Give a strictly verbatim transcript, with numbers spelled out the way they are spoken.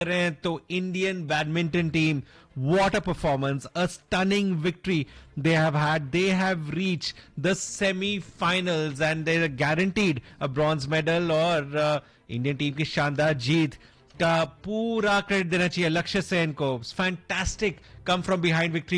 करें तो Indian badminton team, what a performance, a stunning victory they have had. They have reached the semi-finals and they're guaranteed a bronze medal. और Indian team की शानदार जीत का पूरा credit देना चाहिए लक्ष्य सेन को. Fantastic come from behind victory